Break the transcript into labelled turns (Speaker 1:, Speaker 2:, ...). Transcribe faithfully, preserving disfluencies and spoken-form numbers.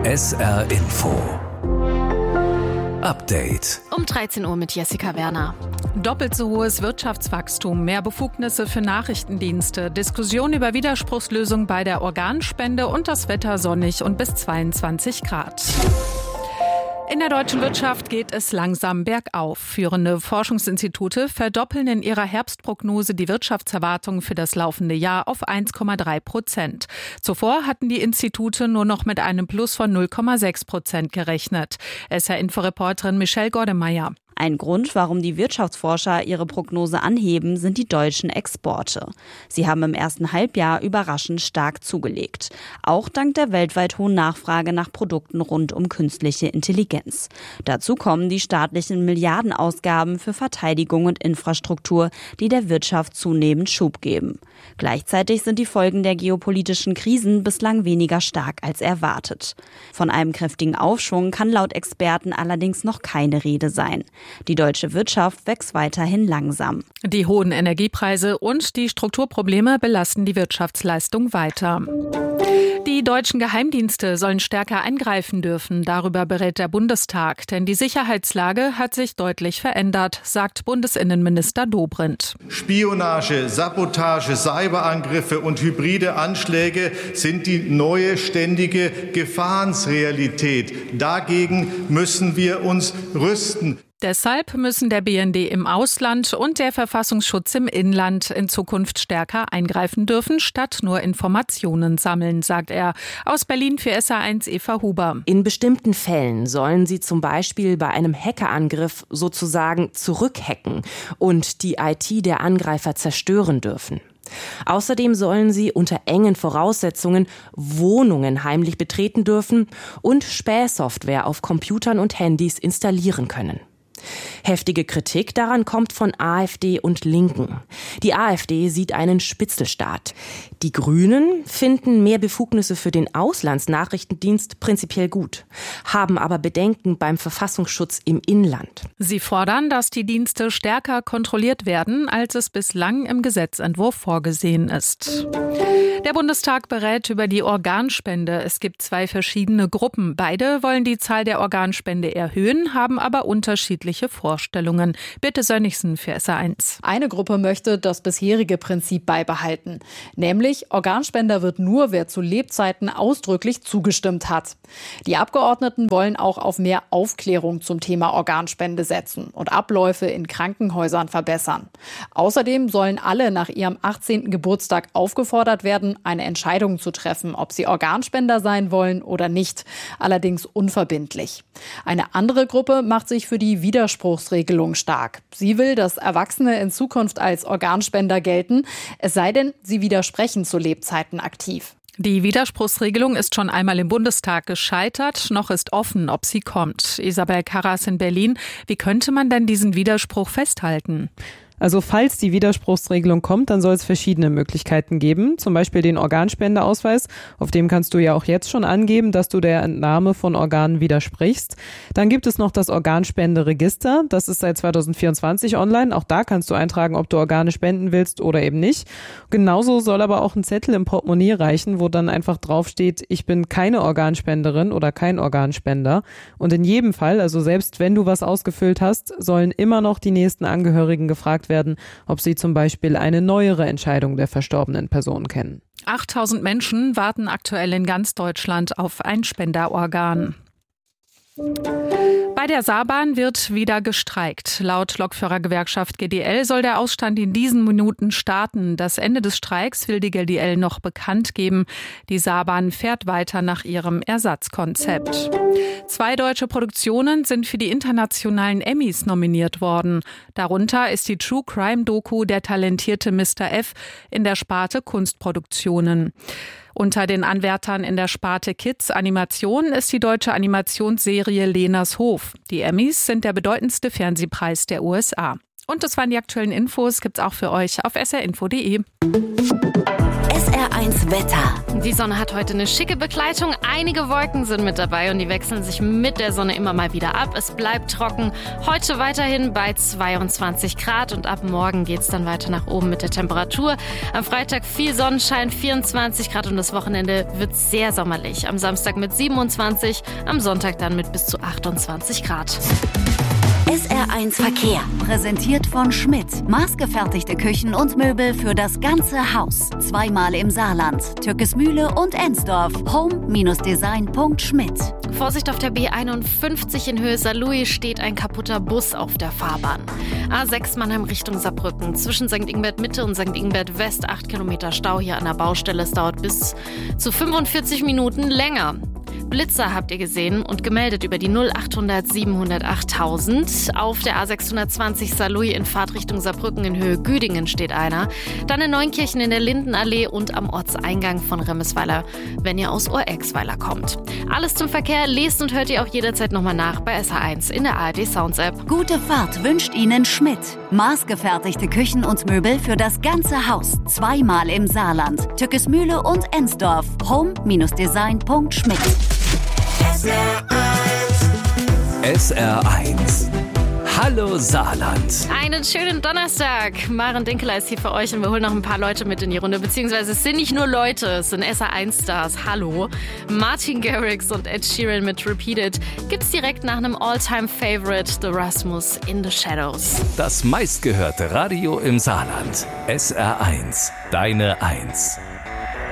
Speaker 1: S R Info Update.
Speaker 2: Um dreizehn Uhr mit Jessica Werner. Doppelt so hohes Wirtschaftswachstum, mehr Befugnisse für Nachrichtendienste, Diskussion über Widerspruchslösung bei der Organspende und das Wetter sonnig und bis zweiundzwanzig Grad. In der deutschen Wirtschaft geht es langsam bergauf. Führende Forschungsinstitute verdoppeln in ihrer Herbstprognose die Wirtschaftserwartungen für das laufende Jahr auf eins Komma drei Prozent. Zuvor hatten die Institute nur noch mit einem Plus von null Komma sechs Prozent gerechnet. S R-Info-Reporterin Michelle Gordemeyer.
Speaker 3: Ein Grund, warum die Wirtschaftsforscher ihre Prognose anheben, sind die deutschen Exporte. Sie haben im ersten Halbjahr überraschend stark zugelegt. Auch dank der weltweit hohen Nachfrage nach Produkten rund um künstliche Intelligenz. Dazu kommen die staatlichen Milliardenausgaben für Verteidigung und Infrastruktur, die der Wirtschaft zunehmend Schub geben. Gleichzeitig sind die Folgen der geopolitischen Krisen bislang weniger stark als erwartet. Von einem kräftigen Aufschwung kann laut Experten allerdings noch keine Rede sein. Die deutsche Wirtschaft wächst weiterhin langsam.
Speaker 2: Die hohen Energiepreise und die Strukturprobleme belasten die Wirtschaftsleistung weiter. Die deutschen Geheimdienste sollen stärker eingreifen dürfen. Darüber berät der Bundestag. Denn die Sicherheitslage hat sich deutlich verändert, sagt Bundesinnenminister Dobrindt.
Speaker 4: Spionage, Sabotage, Cyberangriffe und hybride Anschläge sind die neue ständige Gefahrensrealität. Dagegen müssen wir uns rüsten.
Speaker 2: Deshalb müssen der B N D im Ausland und der Verfassungsschutz im Inland in Zukunft stärker eingreifen dürfen, statt nur Informationen sammeln, sagt er. Aus Berlin für S R eins Eva Huber.
Speaker 5: In bestimmten Fällen sollen sie zum Beispiel bei einem Hackerangriff sozusagen zurückhacken und die I T der Angreifer zerstören dürfen. Außerdem sollen sie unter engen Voraussetzungen Wohnungen heimlich betreten dürfen und Spähsoftware auf Computern und Handys installieren können. Heftige Kritik daran kommt von AfD und Linken. Die AfD sieht einen Spitzelstaat. Die Grünen finden mehr Befugnisse für den Auslandsnachrichtendienst prinzipiell gut, haben aber Bedenken beim Verfassungsschutz im Inland.
Speaker 2: Sie fordern, dass die Dienste stärker kontrolliert werden, als es bislang im Gesetzentwurf vorgesehen ist. Der Bundestag berät über die Organspende. Es gibt zwei verschiedene Gruppen. Beide wollen die Zahl der Organspende erhöhen, haben aber unterschiedliche Vorstellungen. Birte Sönnigsen für S R eins.
Speaker 6: Eine Gruppe möchte das bisherige Prinzip beibehalten. Nämlich, Organspender wird nur, wer zu Lebzeiten ausdrücklich zugestimmt hat. Die Abgeordneten wollen auch auf mehr Aufklärung zum Thema Organspende setzen und Abläufe in Krankenhäusern verbessern. Außerdem sollen alle nach ihrem achtzehnten Geburtstag aufgefordert werden, eine Entscheidung zu treffen, ob sie Organspender sein wollen oder nicht. Allerdings unverbindlich. Eine andere Gruppe macht sich für die Widerspruchsregelung stark. Sie will, dass Erwachsene in Zukunft als Organspender gelten, es sei denn, sie widersprechen zu Lebzeiten aktiv.
Speaker 2: Die Widerspruchsregelung ist schon einmal im Bundestag gescheitert. Noch ist offen, ob sie kommt. Isabel Karras in Berlin. Wie könnte man denn diesen Widerspruch festhalten?
Speaker 7: Also falls die Widerspruchsregelung kommt, dann soll es verschiedene Möglichkeiten geben. Zum Beispiel den Organspendeausweis. Auf dem kannst du ja auch jetzt schon angeben, dass du der Entnahme von Organen widersprichst. Dann gibt es noch das Organspenderegister. Das ist seit zweitausendvierundzwanzig online. Auch da kannst du eintragen, ob du Organe spenden willst oder eben nicht. Genauso soll aber auch ein Zettel im Portemonnaie reichen, wo dann einfach draufsteht, ich bin keine Organspenderin oder kein Organspender. Und in jedem Fall, also selbst wenn du was ausgefüllt hast, sollen immer noch die nächsten Angehörigen gefragt werden, werden, ob sie zum Beispiel eine neuere Entscheidung der verstorbenen Person kennen.
Speaker 2: achttausend Menschen warten aktuell in ganz Deutschland auf ein Spenderorgan. Bei der Saarbahn wird wieder gestreikt. Laut Lokführergewerkschaft G D L soll der Ausstand in diesen Minuten starten. Das Ende des Streiks will die G D L noch bekannt geben. Die Saarbahn fährt weiter nach ihrem Ersatzkonzept. Zwei deutsche Produktionen sind für die internationalen Emmys nominiert worden. Darunter ist die True Crime Doku Der talentierte Mister F in der Sparte Kunstproduktionen. Unter den Anwärtern in der Sparte Kids Animation ist die deutsche Animationsserie Lenas Hof. Die Emmys sind der bedeutendste Fernsehpreis der U S A. Und das waren die aktuellen Infos, gibt's auch für euch auf s r info punkt d e.
Speaker 1: S R eins Wetter.
Speaker 8: Die Sonne hat heute eine schicke Begleitung. Einige Wolken sind mit dabei und die wechseln sich mit der Sonne immer mal wieder ab. Es bleibt trocken. Heute weiterhin bei zweiundzwanzig Grad und ab morgen geht es dann weiter nach oben mit der Temperatur. Am Freitag viel Sonnenschein, vierundzwanzig Grad und das Wochenende wird sehr sommerlich. Am Samstag mit siebenundzwanzig, am Sonntag dann mit bis zu achtundzwanzig Grad.
Speaker 1: S R eins Verkehr. Präsentiert von Schmidt. Maßgefertigte Küchen und Möbel für das ganze Haus. Zweimal im Saarland. Türkesmühle und Ensdorf. home design punkt schmidt.
Speaker 8: Vorsicht auf der B einundfünfzig in Höhe Saarlouis steht ein kaputter Bus auf der Fahrbahn. A sechs Mannheim Richtung Saarbrücken. Zwischen Sankt Ingbert Mitte und Sankt Ingbert West acht Kilometer Stau hier an der Baustelle. Es dauert bis zu fünfundvierzig Minuten länger. Blitzer habt ihr gesehen und gemeldet über die null achthundert siebenhundert achttausend. Auf der A sechshundertzwanzig Saarlouis in Fahrtrichtung Saarbrücken in Höhe Güdingen steht einer. Dann in Neunkirchen in der Lindenallee und am Ortseingang von Remmisweiler, wenn ihr aus Ohr-Exweiler kommt. Alles zum Verkehr lest und hört ihr auch jederzeit nochmal nach bei S H eins in der A R D Sounds App.
Speaker 1: Gute Fahrt wünscht Ihnen Schmidt. Maßgefertigte Küchen und Möbel für das ganze Haus. Zweimal im Saarland. Türkesmühle und Ensdorf. home design punkt schmidt.
Speaker 9: S R eins. S R eins. Hallo Saarland.
Speaker 8: Einen schönen Donnerstag. Maren Dinkeler ist hier für euch und wir holen noch ein paar Leute mit in die Runde. Beziehungsweise es sind nicht nur Leute, es sind S R eins Stars. Hallo. Martin Garrix und Ed Sheeran mit Repeated gibt's direkt nach einem All-Time-Favorite, The Rasmus in the Shadows.
Speaker 9: Das meistgehörte Radio im Saarland. S R eins. Deine Eins.